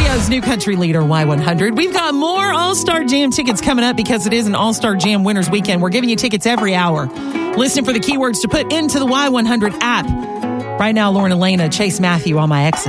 Radio's new country leader, Y100. We've got more All-Star Jam tickets coming up because it is an All-Star Jam Winners Weekend. We're giving you tickets every hour. Listen for the keywords to put into the Y100 app. Right now, Lauren Elena, Chase Matthew on my exit.